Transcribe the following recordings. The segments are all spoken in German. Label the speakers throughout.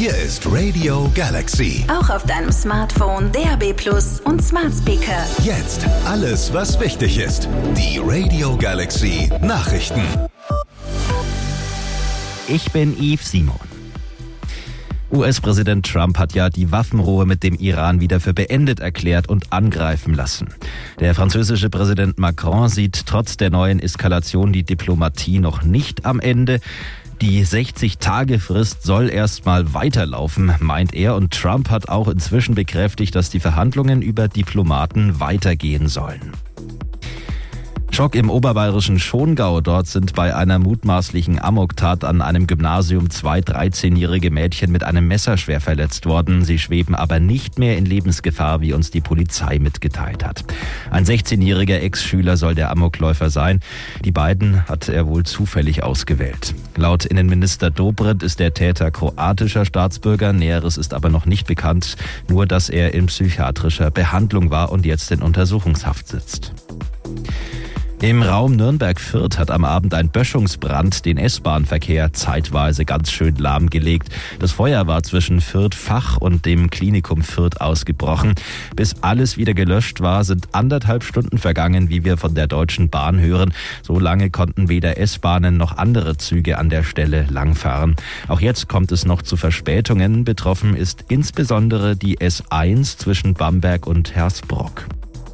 Speaker 1: Hier ist Radio Galaxy.
Speaker 2: Auch auf deinem Smartphone, DAB+ und Smart Speaker.
Speaker 1: Jetzt alles, was wichtig ist. Die Radio Galaxy Nachrichten.
Speaker 3: Ich bin Yves Simon. US-Präsident Trump hat ja die Waffenruhe mit dem Iran wieder für beendet erklärt und angreifen lassen. Der französische Präsident Macron sieht trotz der neuen Eskalation die Diplomatie noch nicht am Ende. Die 60-Tage-Frist soll erstmal weiterlaufen, meint er, und Trump hat auch inzwischen bekräftigt, dass die Verhandlungen über Diplomaten weitergehen sollen. Schock im oberbayerischen Schongau. Dort sind bei einer mutmaßlichen Amoktat an einem Gymnasium 2 13-jährige Mädchen mit einem Messer schwer verletzt worden. Sie schweben aber nicht mehr in Lebensgefahr, wie uns die Polizei mitgeteilt hat. Ein 16-jähriger Ex-Schüler soll der Amokläufer sein. Die beiden hat er wohl zufällig ausgewählt. Laut Innenminister Dobrindt ist der Täter kroatischer Staatsbürger. Näheres ist aber noch nicht bekannt. Nur, dass er in psychiatrischer Behandlung war und jetzt in Untersuchungshaft sitzt. Im Raum Nürnberg-Fürth hat am Abend ein Böschungsbrand den S-Bahn-Verkehr zeitweise ganz schön lahmgelegt. Das Feuer war zwischen Fürth Fach und dem Klinikum Fürth ausgebrochen. Bis alles wieder gelöscht war, sind 1,5 Stunden vergangen, wie wir von der Deutschen Bahn hören. So lange konnten weder S-Bahnen noch andere Züge an der Stelle langfahren. Auch jetzt kommt es noch zu Verspätungen. Betroffen ist insbesondere die S1 zwischen Bamberg und Hersbruck.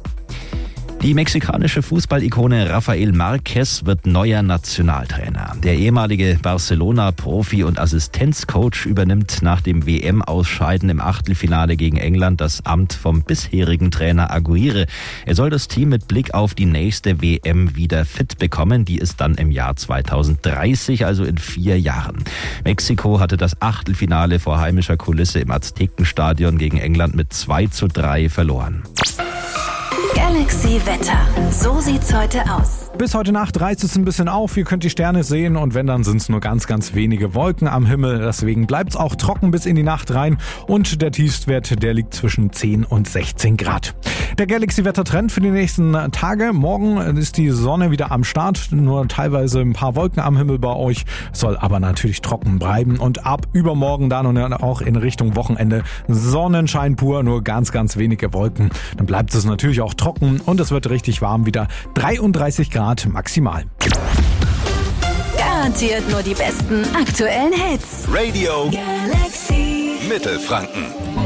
Speaker 3: Die mexikanische Fußballikone Rafael Márquez wird neuer Nationaltrainer. Der ehemalige Barcelona-Profi und Assistenzcoach übernimmt nach dem WM-Ausscheiden im Achtelfinale gegen England das Amt vom bisherigen Trainer Aguirre. Er soll das Team mit Blick auf die nächste WM wieder fit bekommen. Die ist dann im Jahr 2030, also in 4 Jahren. Mexiko hatte das Achtelfinale vor heimischer Kulisse im Aztekenstadion gegen England mit 2:3 verloren.
Speaker 2: Galaxy Wetter. So sieht's heute aus.
Speaker 4: Bis heute Nacht reißt es ein bisschen auf, ihr könnt die Sterne sehen und wenn, dann sind es nur ganz, ganz wenige Wolken am Himmel. Deswegen bleibt es auch trocken bis in die Nacht rein und der Tiefstwert, der liegt zwischen 10 und 16 Grad. Der Galaxy-Wetter-Trend für die nächsten Tage. Morgen ist die Sonne wieder am Start, nur teilweise ein paar Wolken am Himmel bei euch, soll aber natürlich trocken bleiben und ab übermorgen dann und dann auch in Richtung Wochenende Sonnenschein pur, nur ganz, ganz wenige Wolken. Dann bleibt es natürlich auch trocken und es wird richtig warm wieder. 33 Grad maximal.
Speaker 2: Garantiert nur die besten aktuellen Hits.
Speaker 1: Radio
Speaker 2: Galaxy
Speaker 1: Mittelfranken.